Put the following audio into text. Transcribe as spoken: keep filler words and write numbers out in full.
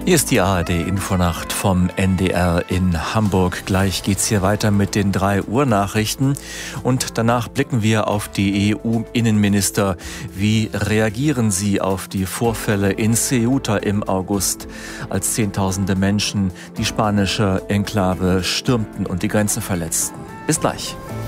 Hier ist die A R D-Infonacht vom N D R in Hamburg. Gleich geht's hier weiter mit den drei Uhr Nachrichten und danach blicken wir auf die E U-Innenminister. Wie reagieren sie auf die Vorfälle in Ceuta im August, als Zehntausende Menschen die spanische Enklave stürmten und die Grenze verletzten? Bis gleich.